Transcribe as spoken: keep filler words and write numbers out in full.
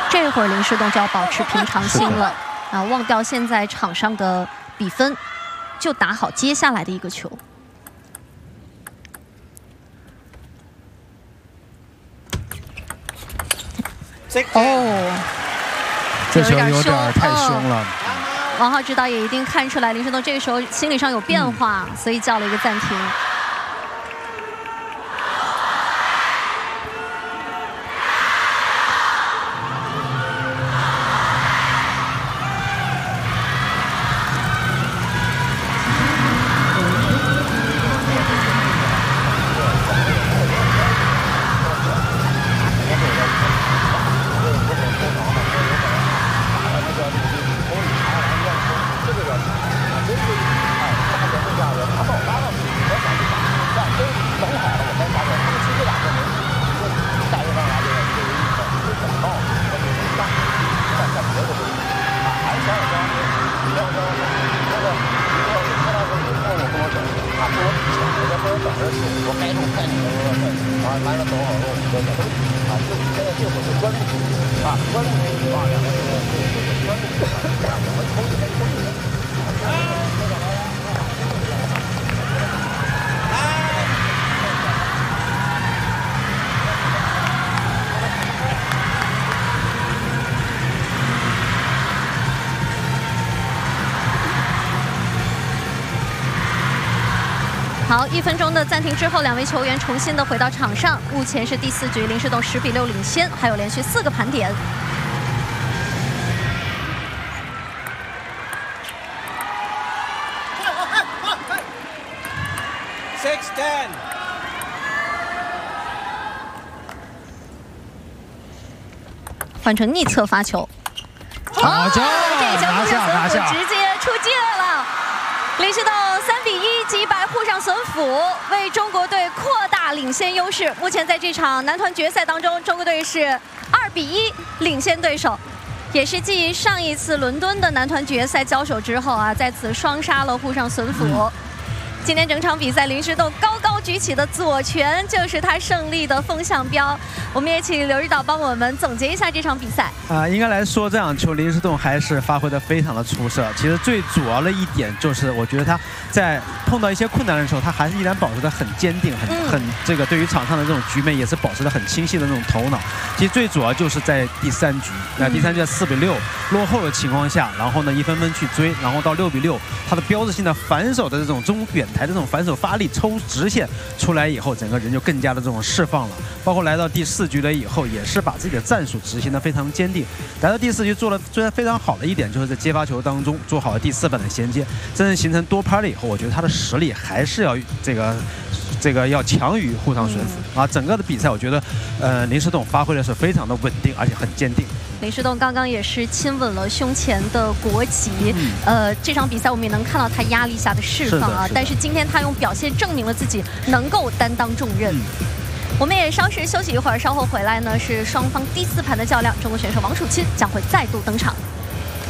这会儿林诗栋就要保持平常心了啊，忘掉现在场上的比分，就打好接下来的一个球。哦， 这球有点太凶了。 哦、王浩指导也一定看出来林诗栋这个时候心理上有变化，嗯、所以叫了一个暂停。 好，一分钟的暂停之后，两位球员重新的回到场上。目前是第四局，林诗栋十比六领先，还有连续四个盘点。 Six ten。 换成逆侧发球。 好球！ 这球拿下拿下， 直接出界了。林诗栋三比一击败沪上隼辅，为中国队扩大领先优势。目前在这场男团决赛当中，中国队是二比一领先对手，也是继上一次伦敦的男团决赛交手之后啊，再次双杀了沪上隼辅。嗯 今天整场比赛，林诗栋高高举起的左拳就是他胜利的风向标。我们也请刘指导帮我们总结一下这场比赛。 啊、呃，应该来说，这场球林诗栋还是发挥的非常的出色。其实最主要的一点就是，我觉得他在碰到一些困难的时候，他还是依然保持的很坚定，很很这个对于场上的这种局面也是保持的很清晰的那种头脑。其实最主要就是在第三局，那第三局四比六落后的情况下，然后呢一分分去追，然后到六比六，他的标志性的反手的这种中远台的这种反手发力抽直线出来以后，整个人就更加的这种释放了。包括来到第四局了以后，也是把自己的战术执行的非常坚定。来到第四局做了虽然非常好的一点，就是在接发球当中做好了第四板的衔接，真正形成多拍了以后，我觉得他的实力还是要这个。 这个要强于沪上隼辅啊！整个的比赛，我觉得，呃，林诗栋发挥的是非常的稳定，而且很坚定。 林诗栋刚刚也是亲吻了胸前的国旗，嗯、呃，这场比赛我们也能看到他压力下的释放啊。是但是今天他用表现证明了自己能够担当重任。嗯、我们也稍事休息一会儿，稍后回来呢是双方第四盘的较量，中国选手王楚钦将会再度登场。